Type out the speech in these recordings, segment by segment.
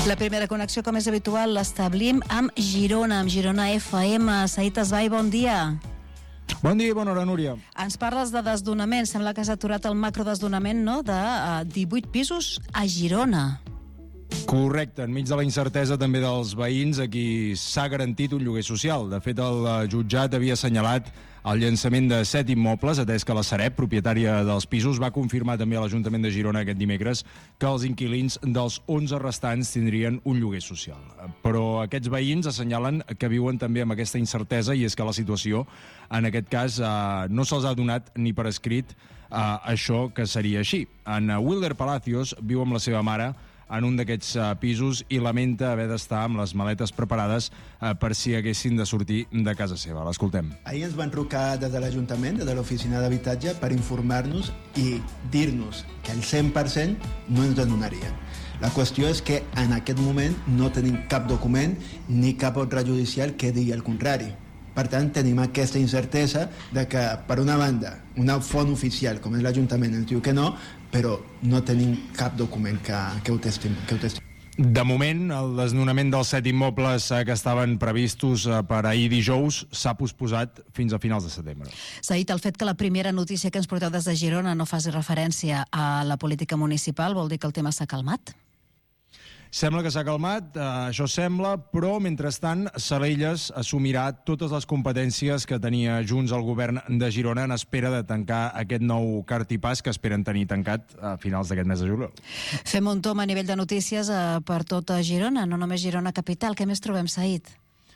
La primera connexió, com és habitual, l'establim amb Girona FM. Saïd Esbai, bon dia. Bon dia i bona hora, Núria. Ens parles de desdonament. Sembla que has aturat el macrodesdonament, no?, de 18 pisos a Girona. Correcte, enmig de la incertesa també dels veïns, a qui s'ha garantit un lloguer social. De fet, el jutjat havia assenyalat el llançament de 7 immobles, atès que la Sareb, propietària dels pisos, va confirmar també a l'Ajuntament de Girona aquest dimecres que els inquilins dels 11 restants tindrien un lloguer social. Però aquests veïns assenyalen que viuen també amb aquesta incertesa, i és que la situació, en aquest cas, no se'ls ha donat ni per escrit això que seria així. En Wilder Palacios viu amb la seva mare en un d'aquests pisos i lamenta haver d'estar amb les maletes preparades per si haguessin de sortir de casa seva. L'escoltem. Ahir ens van trucar des de l'Ajuntament, des de l'oficina d'habitatge, per informar-nos i dir-nos que el 100% no ens donarien. La qüestió és que en aquest moment no tenim cap document ni cap ordre judicial que digui el contrari. Per tant, tenim aquesta incertesa de que, per una banda, una font oficial com és l'Ajuntament ens diu que no, però no tenim cap document que ho testimonia. De moment, el desnonament dels 7 immobles que estaven previstos per ahir dijous s'ha posposat fins a finals de setembre. Saïd, el fet que la primera notícia que ens porteu des de Girona no faci referència a la política municipal vol dir que el tema s'ha calmat? Sembla que s'ha calmat, això sembla, però mentrestant Salelles assumirà totes les competències que tenia Junts al govern de Girona en espera de tancar aquest nou cartipàs que esperen tenir tancat a finals d'aquest mes de juliol. Fem un tom a nivell de notícies per tota Girona, no només Girona capital. Què més trobem, Saïd?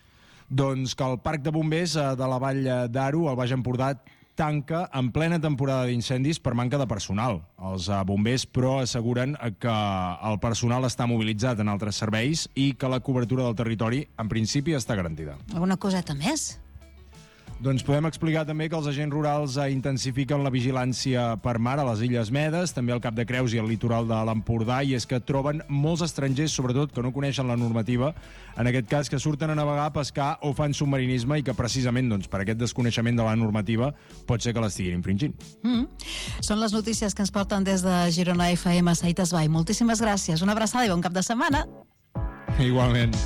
Doncs que el parc de bombers de la Vall d'Aro, al Baix Empordà, tanca en plena temporada d'incendis per manca de personal. Els bombers, però, asseguren que el personal està mobilitzat en altres serveis i que la cobertura del territori, en principi, està garantida. Alguna coseta més? Doncs podem explicar també que els agents rurals intensifiquen la vigilància per mar a les Illes Medes, també al Cap de Creus i al litoral de l'Empordà, i és que troben molts estrangers, sobretot, que no coneixen la normativa, en aquest cas que surten a navegar, a pescar o fan submarinisme, i que precisament per aquest desconeixement de la normativa pot ser que l'estiguin infringint. Són les notícies que ens porten des de Girona FM. Saïd Esbai, moltíssimes gràcies. Una abraçada i bon cap de setmana. Igualment.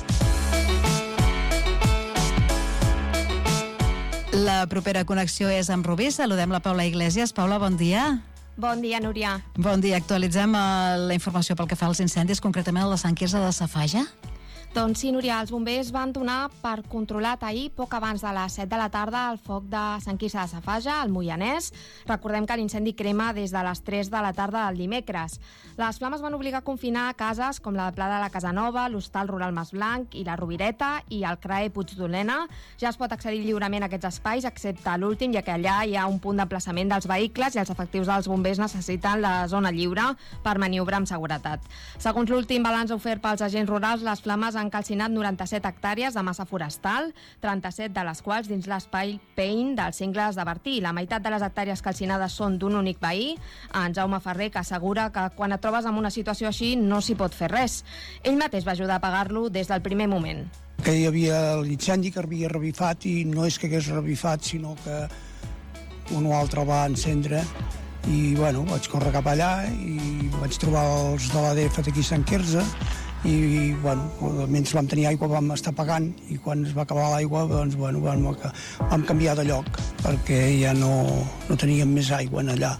La propera connexió és amb Rubí. Saludem la Paula Iglesias. Paula, bon dia. Bon dia, Núria. Bon dia. Actualitzem la informació pel que fa als incendis, concretament a la Sant Quirze de Safaja. Doncs sí, Núria, els bombers van donar per controlat ahir, poc abans de les 7 de la tarda, el foc de Sant Quirze de Safaja, al Moianès. Recordem que l'incendi crema des de les 3 de la tarda del dimecres. Les flames van obligar a confinar cases com la de Pla de la Casanova, l'Hostal Rural Mas Blanc i la Rovireta i el CRAE Puigdolena. Ja es pot accedir lliurement a aquests espais, excepte l'últim, ja que allà hi ha un punt d'emplaçament dels vehicles i els efectius dels bombers necessiten la zona lliure per maniobrar amb seguretat. Segons l'últim balanç ofert pels agents rurals, les flames han calcinat 97 hectàrees de massa forestal, 37 de les quals dins l'espai Pein dels Cingles de Bertí. La meitat de les hectàrees calcinades són d'un únic veí, en Jaume Ferrer, que assegura que quan et trobes en una situació així no s'hi pot fer res. Ell mateix va ajudar a apagar-lo des del primer moment. Que hi havia l'incendi que havia revifat, i no és que hagués revifat, sinó que un o altre va encendre, i bueno, vaig córrer cap allà i vaig trobar els de l'ADF d'aquí Sant Quirze, i bueno, mentre vam tenir aigua vam estar pagant, i quan es va acabar l'aigua doncs bueno, vam canviar de lloc perquè ja no teníem més aigua en allà,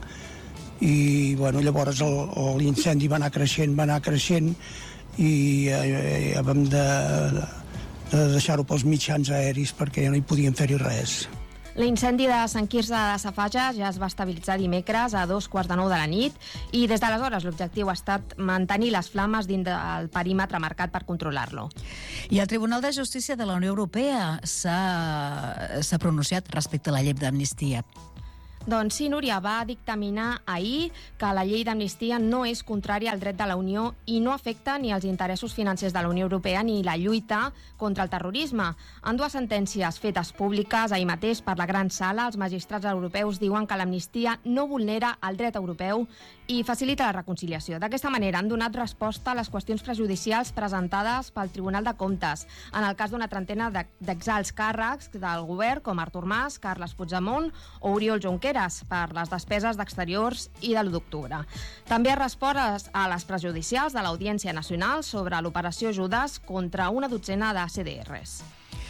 i bueno, llavors l'incendi va anar creixent i vam de deixar-ho pels mitjans aeris perquè ja no hi podíem fer-hi res. L'incendi de Sant Quirze de Safaja ja es va estabilitzar dimecres a 2:15 de la nit, i des d'aleshores l'objectiu ha estat mantenir les flames dins del perímetre marcat per controlar-lo. I el Tribunal de Justícia de la Unió Europea s'ha pronunciat respecte a la llei d'amnistia. Doncs sí, Núria, va dictaminar ahir que la llei d'amnistia no és contrària al dret de la Unió i no afecta ni els interessos financers de la Unió Europea ni la lluita contra el terrorisme. En dues sentències fetes públiques ahir mateix per la Gran Sala, els magistrats europeus diuen que l'amnistia no vulnera el dret europeu i facilita la reconciliació. D'aquesta manera han donat resposta a les qüestions prejudicials presentades pel Tribunal de Comptes en el cas d'una trentena d'exalts càrrecs del govern com Artur Mas, Carles Puigdemont o Oriol Junqueras, mitgeres per les despeses d'exteriors i de l'1 d'octubre. També ha respost a les prejudicials de l'Audiència Nacional sobre l'operació Judas contra una dotzena de CDRs.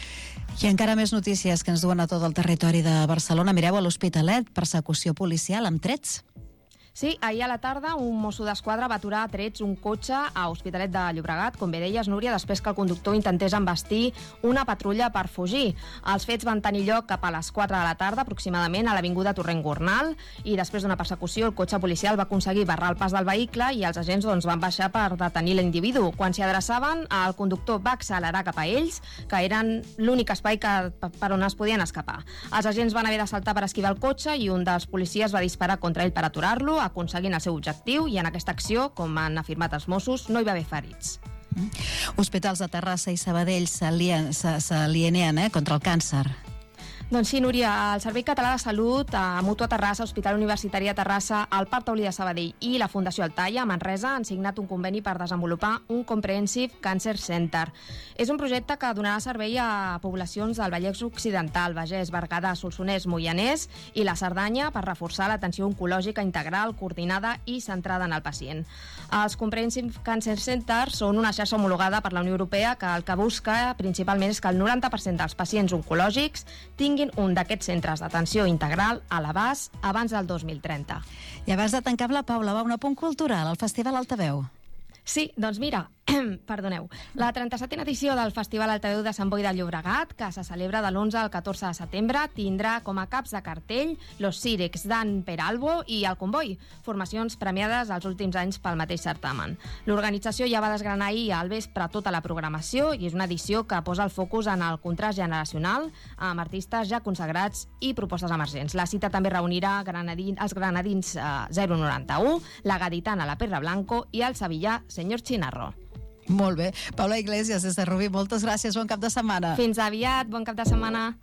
I encara més notícies que ens duen a tot el territori de Barcelona. Mireu, a l'Hospitalet, persecució policial amb trets. Sí, ahir a la tarda un mosso d'esquadra va aturar a trets un cotxe a Hospitalet de Llobregat, com bé deies, Núria, després que el conductor intentés embestir una patrulla per fugir. Els fets van tenir lloc cap a les 4 de la tarda, aproximadament, a l'avinguda Torrent Gornal, i després d'una persecució el cotxe policial va aconseguir barrar el pas del vehicle i els agents van baixar per detenir l'individu. Quan s'hi adreçaven, el conductor va accelerar cap a ells, que eren l'únic espai per on es podien escapar. Els agents van haver de saltar per esquivar el cotxe i un dels policies va disparar contra ell per aturar-lo, aconseguint el seu objectiu, i en aquesta acció, com han afirmat els Mossos, no hi va haver ferits. Hospitals de Terrassa i Sabadell s'alineen contra el càncer. Doncs sí, Núria, el Servei Català de Salut, a Mútua Terrassa, Hospital Universitari de Terrassa, el Parc Taulí de Sabadell i la Fundació Altaia, a Manresa, han signat un conveni per desenvolupar un Comprehensive Cancer Center. És un projecte que donarà servei a poblacions del Vallès Occidental, Bages, Berguedà, Solsonès, Moianès i la Cerdanya per reforçar l'atenció oncològica integral, coordinada i centrada en el pacient. Els Comprehensive Cancer Centers són una xarxa homologada per la Unió Europea que el que busca principalment és que el 90% dels pacients oncològics tinguin un d'aquests centres d'atenció integral a l'abast abans del 2030. I abans de tancar, la Paula, va un apunt cultural al Festival Altaveu. Sí, doncs mira, perdoneu, la 37a edició del Festival Altaveu de Sant Boi de Llobregat, que se celebra de l'11 al 14 de setembre, tindrà com a caps de cartell Los Sírex d'An Peralbo i El Comboi, formacions premiades els últims anys pel mateix certamen. L'organització ja va desgranar ahir al vespre tota la programació i és una edició que posa el focus en el contrast generacional amb artistes ja consagrats i propostes emergents. La cita també reunirà els granadins 091, la gaditana La Perra Blanco i el sevillà Senyor Chinarro. Molt bé. Paula Iglesias, des de Rubí, moltes gràcies. Bon cap de setmana. Fins aviat. Bon cap de setmana.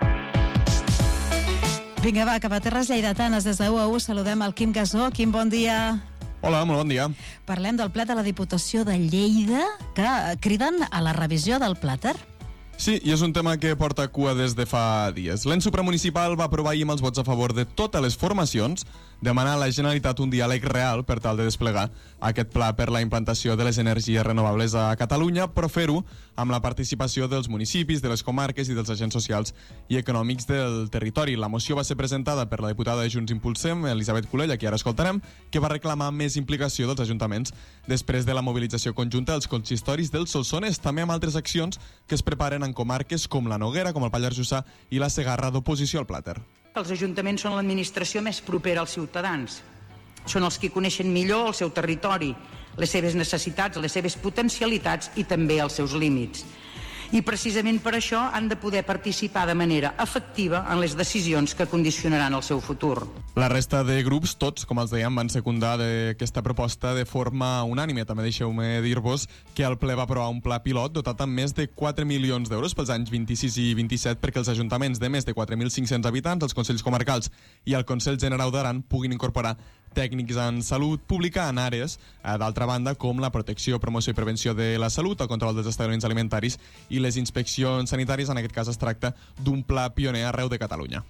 Vinga, va, cap a terres lleidatanes. Des de UAU saludem el Quim Gasó. Quim, bon dia. Hola, molt bon dia. Parlem del ple de la Diputació de Lleida, que criden a la revisió del plàter. Sí, i és un tema que porta cua des de fa dies. L'ens supramunicipal va aprovar ahir amb els vots a favor de totes les formacions demanar a la Generalitat un diàleg real per tal de desplegar aquest pla per la implantació de les energies renovables a Catalunya, però fer-ho amb la participació dels municipis, de les comarques i dels agents socials i econòmics del territori. La moció va ser presentada per la diputada de Junts Impulsem, Elisabet Colell, a qui ara escoltarem, que va reclamar més implicació dels ajuntaments després de la mobilització conjunta dels consistoris del Solsonès, també amb altres accions que es preparen en comarques com la Noguera, com el Pallars Jussà i la Segarra, d'oposició al plàter. Els ajuntaments són l'administració més propera als ciutadans. Són els que coneixen millor el seu territori, les seves necessitats, les seves potencialitats i també els seus límits. I precisament per això han de poder participar de manera efectiva en les decisions que condicionaran el seu futur. La resta de grups, tots, com els dèiem, van secundar aquesta proposta de forma unànime. També deixeu-me dir-vos que el ple va aprovar un pla pilot dotat amb més de 4 milions d'euros pels anys 26 i 27 perquè els ajuntaments de més de 4.500 habitants, els consells comarcals i el Consell Generau d'Aran puguin incorporar tècnics en salut pública en àrees, d'altra banda, com la protecció, promoció i prevenció de la salut, el control dels establiments alimentaris i les inspeccions sanitàries. En aquest cas es tracta d'un pla pioner arreu de Catalunya.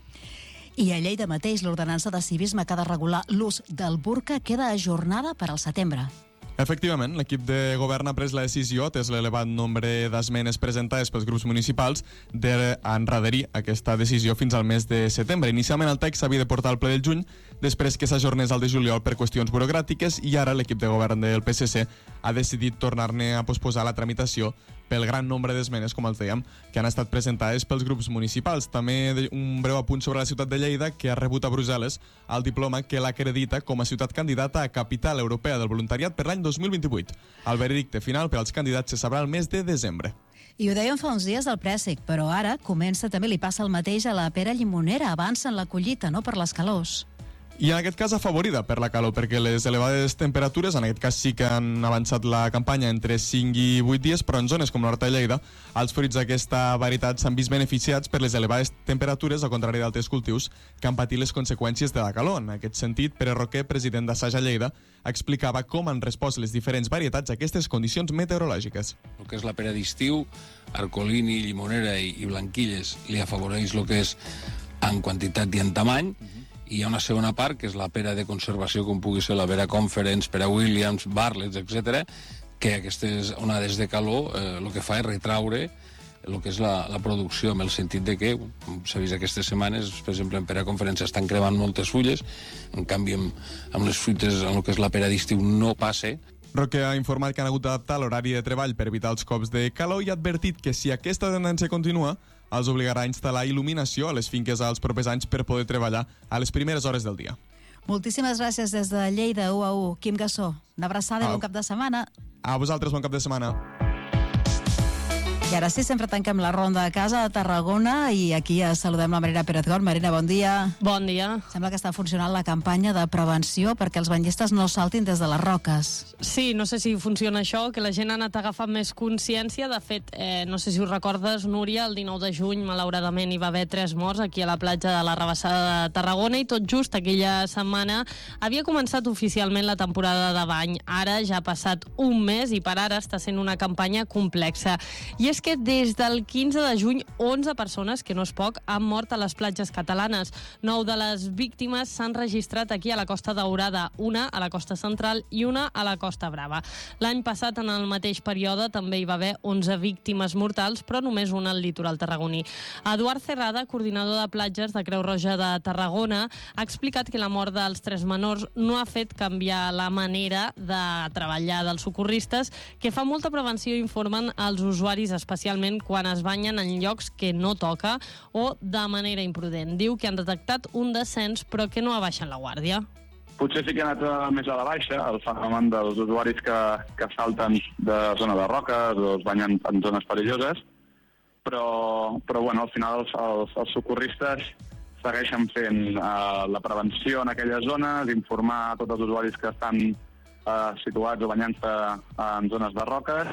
I a Lleida mateix, l'ordenança de civisme que ha de regular l'ús del burca queda ajornada per al setembre. Efectivament, l'equip de govern ha pres la decisió, atès l'elevat nombre d'esmenes presentades pels grups municipals, d'endarrerir aquesta decisió fins al mes de setembre. Inicialment el text s'havia de portar al ple del juny, després que s'ajornés al de juliol per qüestions burocràtiques, i ara l'equip de govern del PSC ha decidit tornar-ne a posposar la tramitació pel gran nombre d'esmenes, com els dèiem, que han estat presentades pels grups municipals. També un breu apunt sobre la ciutat de Lleida, que ha rebut a Brussel·les el diploma que l'acredita com a ciutat candidata a Capital Europea del Voluntariat per l'any 2028. El veredicte final per als candidats se sabrà el mes de desembre. I ho dèiem fa uns dies al Préssic, però ara comença també, li passa el mateix a la pera llimonera, avança en la collita, no per les calors. I en aquest cas afavorida per la calor, perquè les elevades temperatures, en aquest cas sí que han avançat la campanya entre 5 i 8 dies, però en zones com l'Horta de Lleida, els fruits d'aquesta varietat s'han vist beneficiats per les elevades temperatures, al contrari d'altres cultius que han patit les conseqüències de la calor. En aquest sentit, Pere Roquer, president d'Assaja Lleida, explicava com han respost les diferents varietats a aquestes condicions meteorològiques. El que és la pera d'estiu, arcolini, llimonera i blanquilles li afavoreix el que és en quantitat i en tamany, I hi ha una segona part, que és la pera de conservació, com pugui ser la Vera Conference, Pera Williams, Bartlett's, etc., que aquestes onades de calor el que fa és retraure el que és la producció, amb el sentit de que, com s'ha vist aquestes setmanes, per exemple, en Pera Conferència estan cremant moltes fulles, en canvi amb les fruites, en el que és la pera d'estiu, no passa. Roque ha informat que han hagut d'adaptar l'horari de treball per evitar els cops de calor i ha advertit que si aquesta tendència continua, els obligarà a instal·lar il·luminació a les finques als propers anys per poder treballar a les primeres hores del dia. Moltíssimes gràcies des de Lleida, 1 a 1. Quim Gassó, una abraçada i bon cap de setmana. A vosaltres, bon cap de setmana. I ara sí, sempre tanquem la ronda a casa de Tarragona i aquí saludem la Marina Pérez-Gol. Marina, bon dia. Bon dia. Sembla que està funcionant la campanya de prevenció perquè els banyistes no saltin des de les roques. Sí, no sé si funciona això, que la gent ha anat agafant més consciència. De fet, no sé si us recordes, Núria, el 19 de juny, malauradament, hi va haver 3 morts aquí a la platja de la Rabassada de Tarragona i tot just aquella setmana havia començat oficialment la temporada de bany. Ara ja ha passat un mes i per ara està sent una campanya complexa. I és que des del 15 de juny 11 persones, que no és poc, han mort a les platges catalanes. 9 de les víctimes s'han registrat aquí a la Costa Daurada, una a la Costa Central i una a la Costa Brava. L'any passat, en el mateix període, també hi va haver 11 víctimes mortals, però només una al litoral tarragoní. Eduard Cerrada, coordinador de platges de Creu Roja de Tarragona, ha explicat que la mort dels 3 menors no ha fet canviar la manera de treballar dels socorristes, que fa molta prevenció, informen als usuaris, especialment quan es banyen en llocs que no toca o de manera imprudent. Diu que han detectat un descens però que no abaixen la guàrdia. Potser sí que ha anat més a la baixa el fenomen dels usuaris que salten de zona de roques o es banyen en zones perilloses, però bueno, al final els socorristes segueixen fent la prevenció en aquelles zones, informar a tots els usuaris que estan situats o banyant-se en zones de roques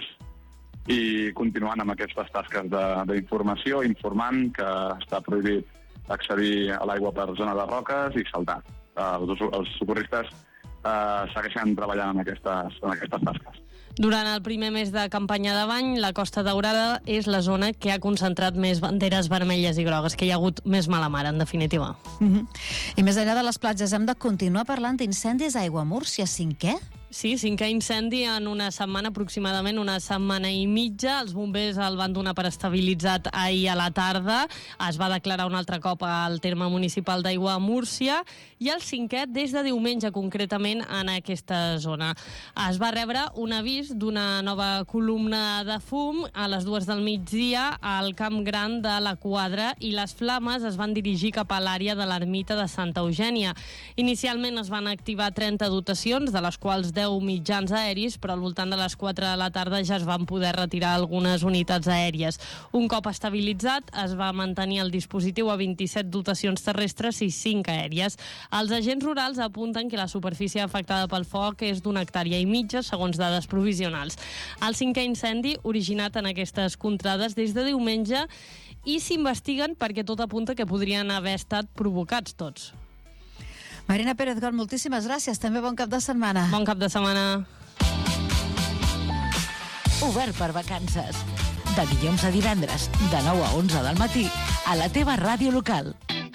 i continuant amb aquestes tasques d'informació, informant que està prohibit accedir a l'aigua per zona de roques i saltar. Els socorristes segueixen treballant en aquestes tasques. Durant el primer mes de campanya de bany, la Costa Daurada és la zona que ha concentrat més banderes vermelles i grogues, que hi ha hagut més mala mar, en definitiva. I més enllà de les platges, hem de continuar parlant d'incendis a Aiguamúrcia, 5è? Sí, 5è incendi en una setmana, aproximadament una setmana i mitja. Els bombers el van donar per estabilitzat ahir a la tarda. Es va declarar un altre cop al terme municipal d'Aiguamúrcia i el 5è des de diumenge, concretament, en aquesta zona. Es va rebre un avís d'una nova columna de fum a les 2 del migdia al Camp Gran de la Quadra i les flames es van dirigir cap a l'àrea de l'ermita de Santa Eugènia. Inicialment es van activar 30 dotacions, de les quals 10 mitjans aèris, però al voltant de les 4 de la tarda ja es van poder retirar algunes unitats aèries. Un cop estabilitzat, es va mantenir el dispositiu a 27 dotacions terrestres i 5 aèries. Els agents rurals apunten que la superfície afectada pel foc és d'una hectàrea i mitja, segons dades provisionals. El 5è incendi, originat en aquestes contrades des de diumenge, i s'investiguen perquè tot apunta que podrien haver estat provocats tots. Marina Pérez-Gol, moltíssimes gràcies. També bon cap de setmana. Bon cap de setmana. Obert per vacances. De dilluns a divendres, de 9 a 11 del matí, a la teva ràdio local.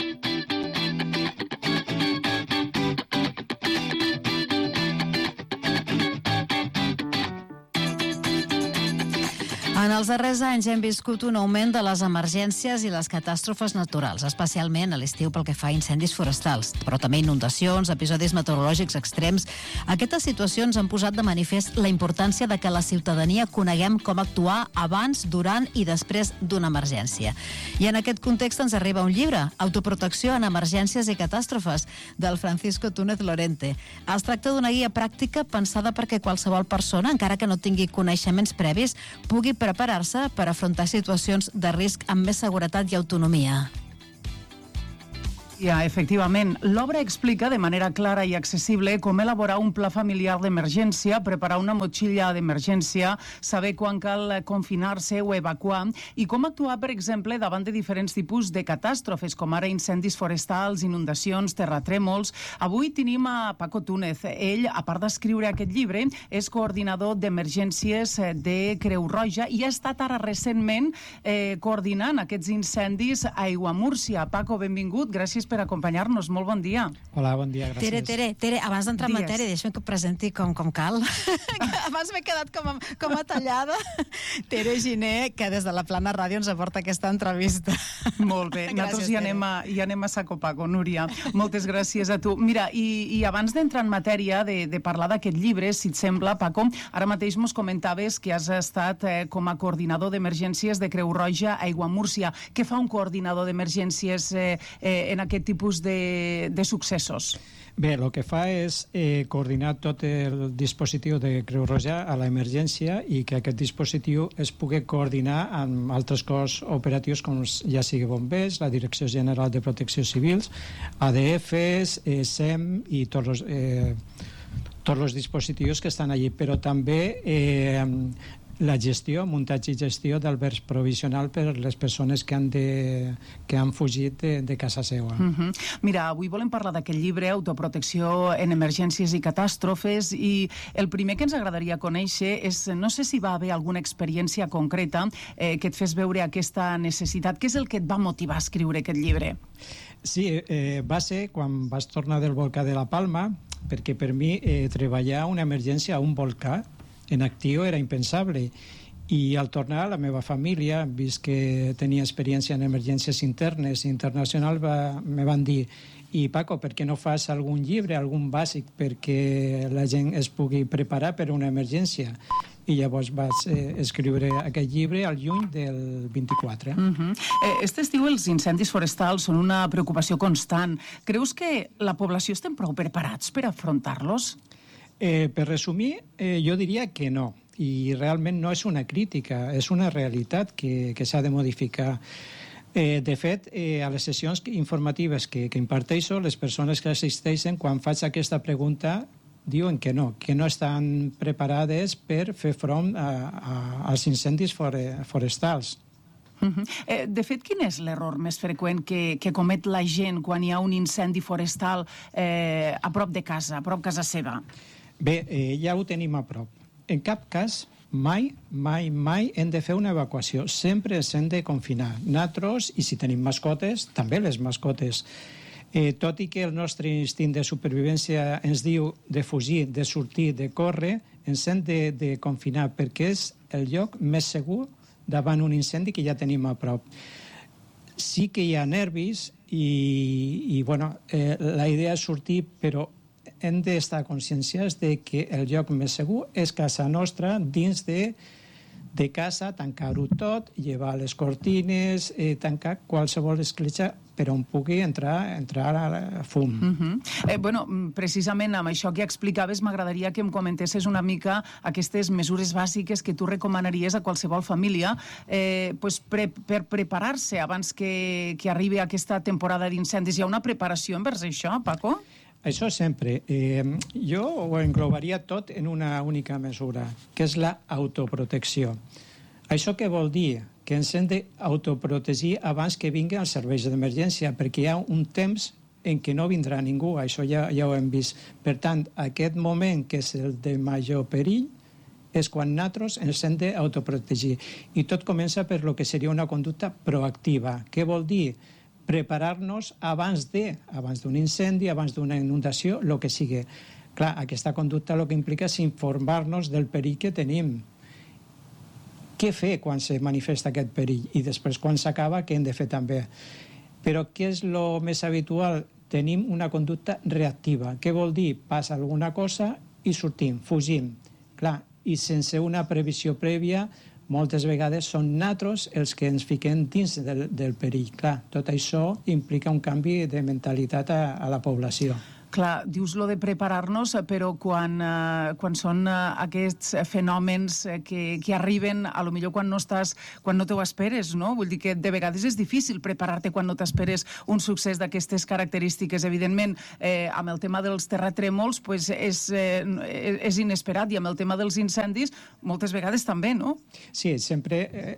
En els darrers anys hem viscut un augment de les emergències i les catàstrofes naturals, especialment a l'estiu pel que fa a incendis forestals, però també inundacions, episodis meteorològics extrems. Aquestes situacions han posat de manifest la importància de que la ciutadania coneguem com actuar abans, durant i després d'una emergència. I en aquest context ens arriba un llibre, Autoprotecció en emergències i catàstrofes, del Francisco Túnez Lorente. Es tracta d'una guia pràctica pensada perquè qualsevol persona, encara que no tingui coneixements previs, pugui preparar-se per afrontar situacions de risc amb més seguretat i autonomia. Efectivament, l'obra explica de manera clara i accessible com elaborar un pla familiar d'emergència, preparar una motxilla d'emergència, saber quan cal confinar-se o evacuar i com actuar, per exemple, davant de diferents tipus de catàstrofes, com ara incendis forestals, inundacions, terratrèmols. Avui tenim a Paco Túnez. Ell, a part d'escriure aquest llibre, és coordinador d'emergències de Creu Roja i ha estat ara recentment coordinant aquests incendis a Aiguamúrcia. Paco, benvingut. Gràcies per acompanyar-nos. Molt bon dia. Hola, bon dia, gràcies. Tere, abans d'entrar en matèria, deixa'm que ho presenti com cal. Abans m'he quedat com a tallada. Tere Giner, que des de la Plana Ràdio ens aporta aquesta entrevista. Molt bé, nosaltres ja anem a saco pago, Núria. Moltes gràcies a tu. Mira, i abans d'entrar en matèria de parlar d'aquest llibre, si et sembla, Paco, ara mateix mos comentaves que has estat com a coordinador d'emergències de Creu Roja a Aiguamúrcia. Què fa un coordinador d'emergències en aquest tipus de successos? Bé, el que fa és coordinar tot el dispositiu de Creu Roja a l'emergència i que aquest dispositiu es pugui coordinar amb altres cos operatius com ja sigui bombers, la Direcció General de Protecció Civils, ADFs, SEM i tots els dispositius que estan allí, però també la gestió, muntatge i gestió d'albergs provisional per les persones que han fugit de casa seva. Mira, avui volem parlar d'aquest llibre, Autoprotecció en emergències i catàstrofes, i el primer que ens agradaria conèixer és, no sé si va haver alguna experiència concreta que et fes veure aquesta necessitat. Què és el que et va motivar a escriure aquest llibre? Sí, va ser quan vas tornar del volcà de la Palma, perquè per mi treballar una emergència a un volcà en actiu era impensable, i al tornar la meva família, vist que tenia experiència en emergències internes i internacionals, me van dir: i Paco, per què no fas algun llibre, algun bàsic, perquè la gent es pugui preparar per una emergència? I llavors vaig escriure aquest llibre al juny del 24. Aquest estiu els incendis forestals són una preocupació constant. Creus que la població estem prou preparats per afrontar-los? Per resumir, jo diria que no, i realment no és una crítica, és una realitat que s'ha de modificar. De fet, a les sessions informatives que imparteixo, les persones que assisteixen, quan faig aquesta pregunta, diuen que no estan preparades per fer front als incendis forestals. De fet, quin és l'error més freqüent que comet la gent quan hi ha un incendi forestal a prop de casa, a prop casa seva? Bé, ja ho tenim a prop. En cap cas, mai hem de fer una evacuació. Sempre ens hem de confinar. Nosaltres, i si tenim mascotes, també les mascotes. Tot i que el nostre instint de supervivència ens diu de fugir, de sortir, de córrer, ens hem de confinar perquè és el lloc més segur davant un incendi que ja tenim a prop. Sí que hi ha nervis i la idea és sortir, però hem d'estar conscienciats de que el lloc més segur és casa nostra, dins de casa, tancar-ho tot, llevar les cortines, tancar qualsevol escletxa per on pugui entrar fum. Precisament amb això que explicaves, m'agradaria que em comentessis una mica aquestes mesures bàsiques que tu recomanaries a qualsevol família per preparar-se abans que arribi aquesta temporada d'incendis. Hi ha una preparació envers això, Paco? Això sempre. Jo ho englobaria tot en una única mesura, que és l'autoprotecció. Això què vol dir? Que ens hem d'autoprotegir abans que vinguin els serveis d'emergència, perquè hi ha un temps en què no vindrà ningú, això ja ho hem vist. Per tant, aquest moment, que és el de major perill, és quan nosaltres ens hem d'autoprotegir. I tot comença per lo que seria una conducta proactiva. Què vol dir? Preparar-nos abans d'un incendi, abans d'una inundació, el que sigui. Clar, aquesta conducta el que implica és informar-nos del perill que tenim. Què fer quan se manifesta aquest perill? I després, quan s'acaba, què hem de fer també? Però què és el més habitual? Tenim una conducta reactiva. Què vol dir? Passa alguna cosa i sortim, fugim. Clar, i sense una previsió prèvia, moltes vegades són nosaltres els que ens fiquem dins del perill. Clar, tot això implica un canvi de mentalitat a la població. Clar, dius lo de preparar-nos, però quan són aquests fenòmens que arriben, a lo millor quan no t'ho esperes, no? Vull dir que de vegades és difícil preparar-te quan no t'esperes un succés d'aquestes característiques. Evidentment, amb el tema dels terratrèmols és inesperat, i amb el tema dels incendis moltes vegades també, no? Sí, sempre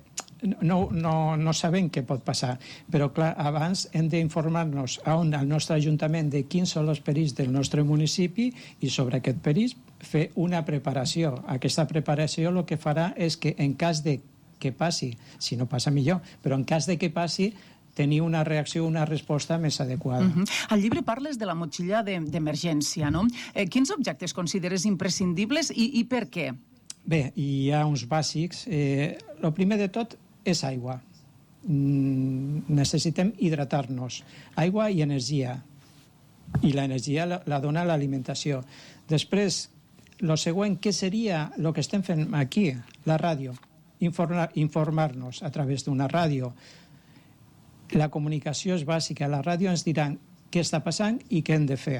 no sabem què pot passar, però clar, abans hem d'informar-nos al nostre ajuntament de quins són els perills del nostre municipi i sobre aquest perill fer una preparació. Aquesta preparació el que farà és que en cas de que passi, si no passa millor, però en cas de que passi, tenir una reacció, una resposta més adequada. Al llibre parles de la motxilla d'emergència, no? Quins objectes consideres imprescindibles i per què? Bé, hi ha uns bàsics. El primer de tot és aigua. Necessitem hidratar-nos. Aigua i energia. I l'energia la dona l'alimentació. Després, el següent, què seria el que estem fent aquí? La ràdio. Informar-nos a través d'una ràdio. La comunicació és bàsica. La ràdio ens diran què està passant i què hem de fer.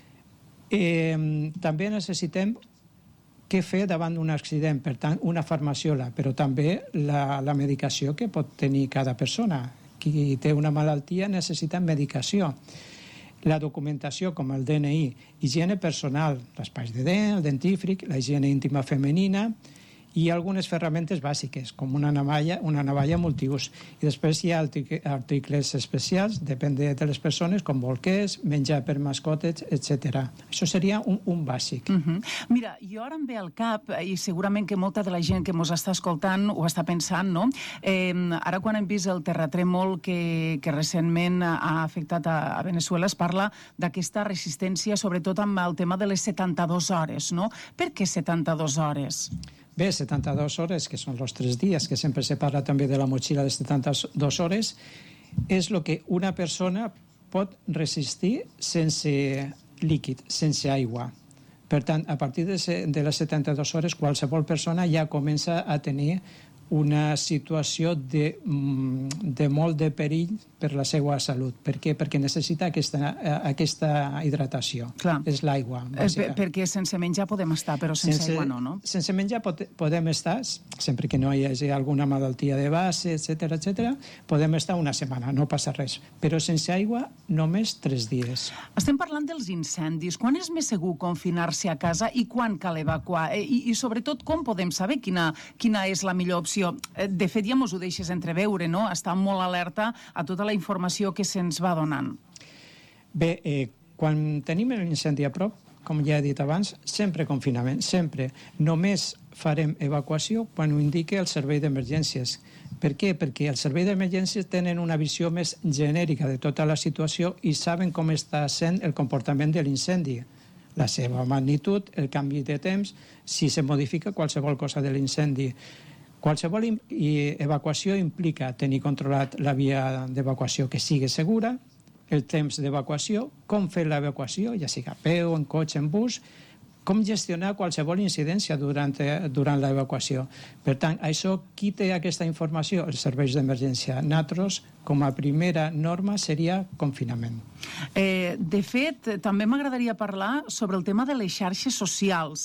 També necessitem què fer davant d'un accident, per tant, una farmaciola, però també la medicació que pot tenir cada persona. Qui té una malaltia necessita medicació. La documentació, com el DNI, higiene personal, l'espai de dent, el dentífric, la higiene íntima femenina i algunes ferramentes bàsiques, com una navalla multiús. I després hi ha articles especials, depèn de les persones, com bolquers, menjar per mascotes, etc. Això seria un bàsic. Mira, jo ara em ve al cap, i segurament que molta de la gent que ens està escoltant ho està pensant, no? Ara quan hem vist el terratrèmol que recentment ha afectat a Venezuela, es parla d'aquesta resistència, sobretot amb el tema de les 72 hores, no? Per què 72 hores? Bé, 72 hores, que són els 3 dies, que sempre se parla també de la motxilla de 72 hores, és el que una persona pot resistir sense líquid, sense aigua. Per tant, a partir de les 72 hores, qualsevol persona ja comença a tenir una situació de molt de perill per la seva salut. Per què? Perquè necessita aquesta hidratació. Clar. És l'aigua, bàsica. Perquè sense menjar podem estar, però sense aigua no? Sense menjar podem estar, sempre que no hi hagi alguna malaltia de base, etc., podem estar una setmana, no passa res. Però sense aigua, només 3 dies. Estem parlant dels incendis. Quan és més segur confinar-se a casa i quan cal evacuar? I sobretot, com podem saber quina és la millor opció? De fet, ja mos ho deixes entreveure, no? Estar molt alerta a tota la informació que se'ns va donant. Bé, quan tenim l'incendi a prop, com ja he dit abans, sempre confinament, sempre. Només farem evacuació quan ho indiqui el servei d'emergències. Per què? Perquè el servei d'emergències tenen una visió més genèrica de tota la situació i saben com està sent el comportament de l'incendi, la seva magnitud, el canvi de temps, si se modifica qualsevol cosa de l'incendi. Qualsevol evacuació implica tenir controlat la via d'evacuació que sigui segura, el temps d'evacuació, com fer l'evacuació, ja sigui a peu, en cotxe, en bus, com gestionar qualsevol incidència durant l'evacuació. Per tant, això, qui té aquesta informació? Els serveis d'emergència. Nosaltres, com a primera norma, seria confinament. De fet, també m'agradaria parlar sobre el tema de les xarxes socials,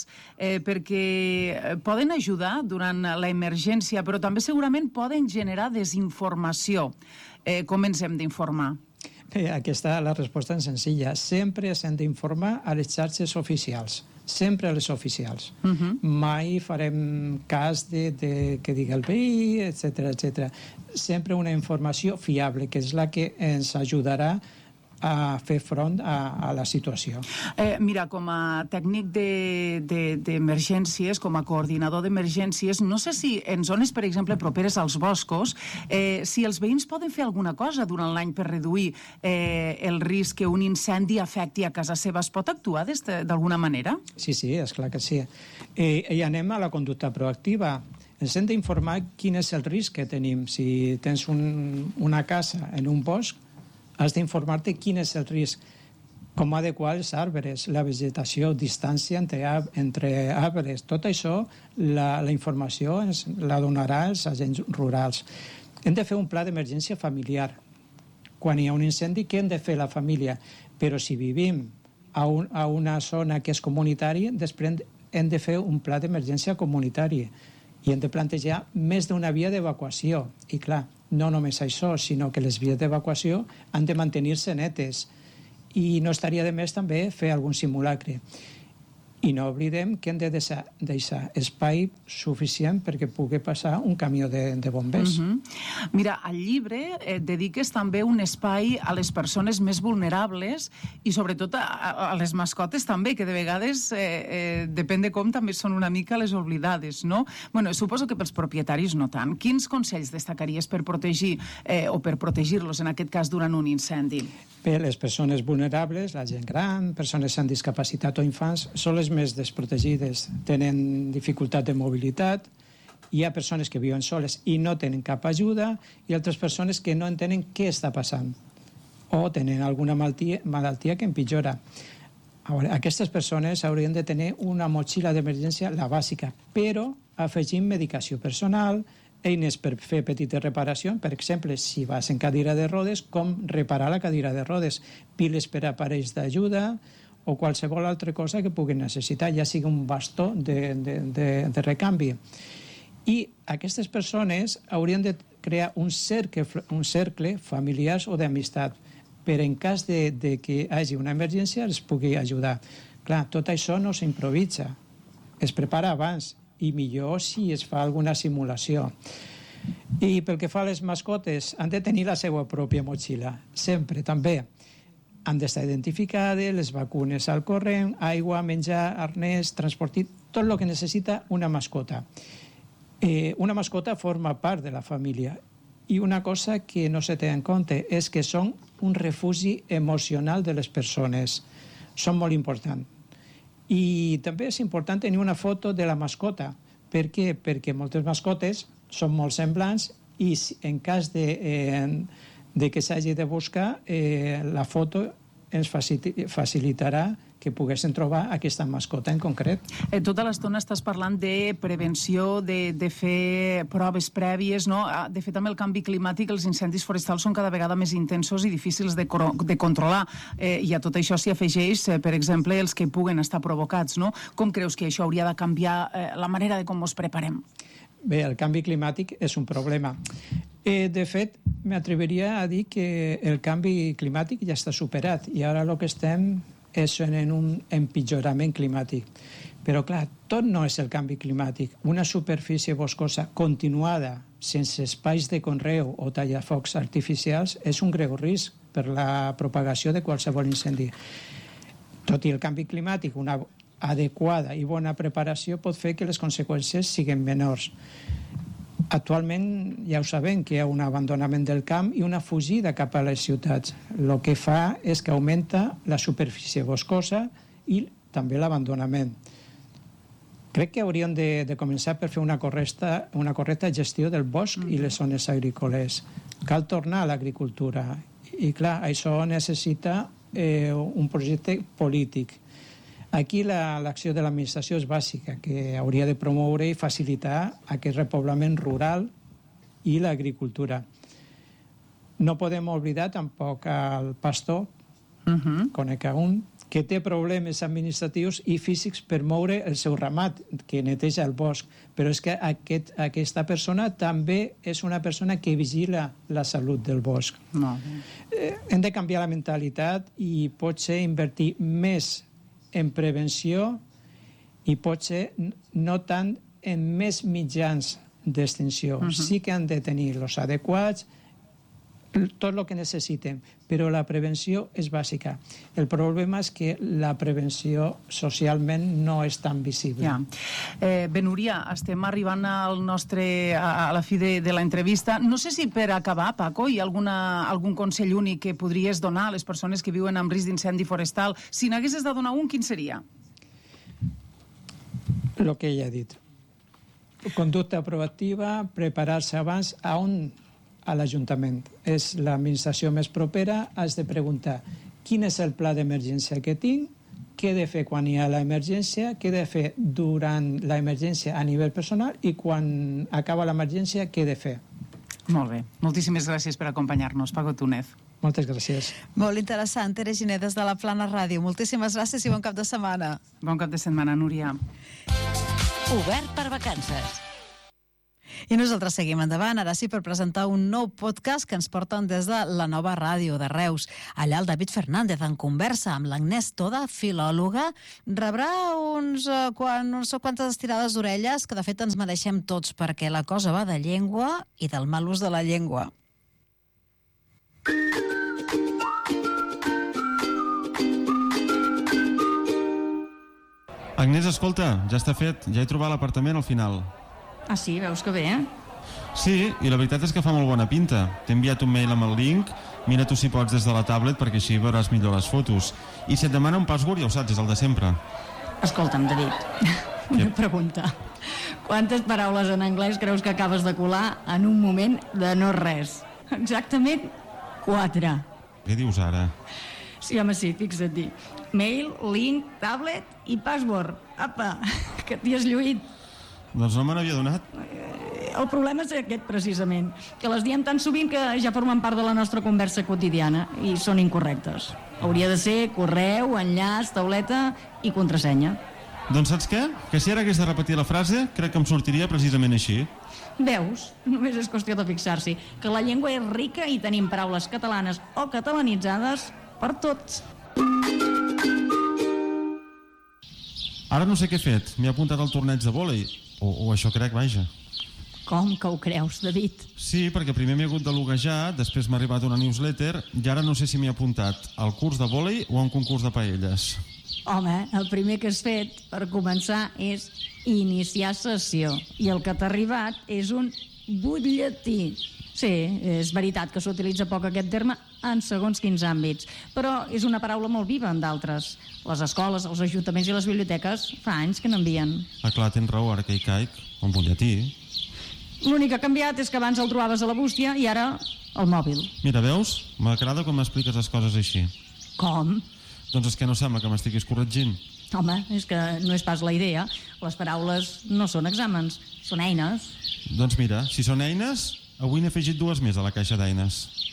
perquè poden ajudar durant l'emergència, però també segurament poden generar desinformació. Com ens hem d'informar? Bé, la resposta és senzilla. Sempre s'han d'informar a les xarxes oficials. Sempre a les oficials. Mai farem cas de que digui el veí, etc. Sempre una informació fiable, que és la que ens ajudarà a fer front a la situació. Mira, com a tècnic d'emergències, com a coordinador d'emergències, no sé si en zones, per exemple, properes als boscos, si els veïns poden fer alguna cosa durant l'any per reduir el risc que un incendi afecti a casa seva. Es pot actuar d'alguna manera? Sí, esclar que sí. I anem a la conducta proactiva. Ens hem d'informar quin és el risc que tenim. Si tens una casa en un bosc, has d'informar-te quin és el risc, com adequar els arbres, la vegetació, distància entre arbres. Tot això, la informació ens la donarà els agents rurals. Hem de fer un pla d'emergència familiar. Quan hi ha un incendi, què hem de fer la família? Però si vivim a una zona que és comunitària, després hem de fer un pla d'emergència comunitari i hem de plantejar més d'una via d'evacuació. I clar, no només això, sinó que les vies d'evacuació han de mantenir-se netes i no estaria de més també fer algun simulacre. I no oblidem que hem de deixar espai suficient perquè pugui passar un camió de bombers. Mira, al llibre dediques també un espai a les persones més vulnerables i sobretot a les mascotes també, que de vegades, depèn de com, també són una mica les oblidades, no? Bueno, suposo que pels propietaris no tant. Quins consells destacaries per protegir o per protegir-los, en aquest cas, durant un incendi? Bé, les persones vulnerables, la gent gran, persones amb discapacitat o infants, són les més desprotegides. Tenen dificultat de mobilitat, hi ha persones que viuen soles i no tenen cap ajuda, i altres persones que no entenen què està passant o tenen alguna malaltia que empitjora. Aquestes persones haurien de tenir una motxilla d'emergència, la bàsica, però afegint medicació personal, eines per fer petites reparacions, per exemple, si vas en cadira de rodes, com reparar la cadira de rodes, piles per a aparells d'ajuda o qualsevol altra cosa que puguin necessitar, ja sigui un bastó de recanvi. I aquestes persones haurien de crear un cercle familiars o d'amistat, per en cas de que hi hagi una emergència els pugui ajudar. Clar, tot això no s'improvisa, es prepara abans, i millor si es fa alguna simulació. I pel que fa a les mascotes, han de tenir la seva pròpia motxilla, sempre, també. Han d'estar identificades, les vacunes al corrent, aigua, menjar, arnès, transportit, tot el que necessita una mascota. Una mascota forma part de la família. I una cosa que no se té en compte és que són un refugi emocional de les persones. Són molt importants. I també és important tenir una foto de la mascota. Per què? Perquè moltes mascotes són molt semblants i en cas de que s'hagi de buscar, la foto ens facilitarà que poguessin trobar aquesta mascota en concret. Tota l'estona estàs parlant de prevenció, de fer proves prèvies, no? De fet, amb el canvi climàtic, els incendis forestals són cada vegada més intensos i difícils de controlar. I a tot això s'hi afegeix, per exemple, els que puguen estar provocats, no? Com creus que això hauria de canviar la manera de com ens preparem? Bé, el canvi climàtic és un problema. De fet, m'atreviria a dir que el canvi climàtic ja està superat i ara el que estem és en un empitjorament climàtic. Però, clar, tot no és el canvi climàtic. Una superfície boscosa continuada, sense espais de conreu o tallafocs artificials, és un greu risc per la propagació de qualsevol incendi. Tot i el canvi climàtic, una adequada i bona preparació pot fer que les conseqüències siguin menors. Actualment ja ho sabem que hi ha un abandonament del camp i una fugida cap a les ciutats. El que fa és que augmenta la superfície boscosa i també l'abandonament. Crec que hauríem de començar per fer una correcta gestió del bosc i les zones agrícoles. Cal tornar a l'agricultura. I clar, això necessita un projecte polític. Aquí l'acció de l'administració és bàsica, que hauria de promoure i facilitar aquest repoblament rural i l'agricultura. No podem oblidar tampoc el pastor, conec un, que té problemes administratius i físics per moure el seu ramat, que neteja el bosc. Però és que aquesta persona també és una persona que vigila la salut del bosc. Hem de canviar la mentalitat i potser invertir més en prevenció i potser no tant en més mitjans d'extinció. Sí que han de tenir els adequats, tot el que necessiten, però la prevenció és bàsica. El problema és que la prevenció socialment no és tan visible. Bé, Núria, estem arribant a la fi de l'entrevista. No sé si per acabar, Paco, hi ha algun consell únic que podries donar a les persones que viuen amb risc d'incendi forestal. Si n'haguessis de donar un, quin seria? El que ja he dit. Conducta proactiva, preparar-se abans a l'Ajuntament. És l'administració més propera, has de preguntar quin és el pla d'emergència que tinc, què he de fer quan hi ha l'emergència, què he de fer durant l'emergència a nivell personal i quan acaba l'emergència, què he de fer. Molt bé. Moltíssimes gràcies per acompanyar-nos, Paco Túnez. Moltes gràcies. Molt interessant, Tere Giner, des de la Plana Ràdio. Moltíssimes gràcies i bon cap de setmana. Bon cap de setmana, Núria. Obert per vacances. I nosaltres seguim endavant, ara sí, per presentar un nou podcast que ens porten des de la Nova Ràdio de Reus. Allà el David Fernández, en conversa amb l'Agnès Toda, filòloga, rebrà no sé quantes estirades d'orelles que de fet ens mereixem tots, perquè la cosa va de llengua i del mal ús de la llengua. Agnès, escolta, ja està fet, ja he trobat l'apartament al final. Ah, sí? Veus que bé, eh? Sí, i la veritat és que fa molt bona pinta. T'he enviat un mail amb el link, mira tu si pots des de la tablet perquè així veuràs millor les fotos. I si et demana un password, ja ho saps, és el de sempre. Escolta'm, David, una pregunta. Quantes paraules en anglès creus que acabes de colar en un moment de no res? Exactament 4. Què dius ara? Sí, home, sí, fixa't-hi. Mail, link, tablet i password. Apa, que t'hi has lluït. Doncs no me n'havia donat. El problema és aquest, precisament, que les diem tan sovint que ja formen part de la nostra conversa quotidiana i són incorrectes. Hauria de ser correu, enllaç, tauleta i contrasenya. Doncs saps què? Que si ara hagués de repetir la frase, crec que em sortiria precisament així. Veus? Només és qüestió de fixar-s'hi que la llengua és rica i tenim paraules catalanes o catalanitzades per tots. Ara no sé què he fet. M'he apuntat al torneig de vòlei. O això crec, vaja. Com que ho creus, David? Sí, perquè primer m'he hagut de loguejar, després m'ha arribat una newsletter i ara no sé si m'he apuntat al curs de vòlei o a un concurs de paelles. Home, el primer que has fet, per començar, és iniciar sessió. I el que t'ha arribat és un butlletí. Sí, és veritat que s'utilitza poc aquest terme en segons quins àmbits, però és una paraula molt viva en d'altres. Les escoles, els ajuntaments i les biblioteques fa anys que n'envien. Ah, clar, tens raó, ara que hi caic, un butlletí. L'únic que ha canviat és que abans el trobaves a la bústia i ara al mòbil. Mira, veus? M'agrada quan m'expliques les coses així. Com? Doncs és que no sembla que m'estiguis corregint. Home, és que no és pas la idea. Les paraules no són exàmens, són eines. Doncs mira, si són eines, avui n'he afegit 2 més a la caixa d'eines.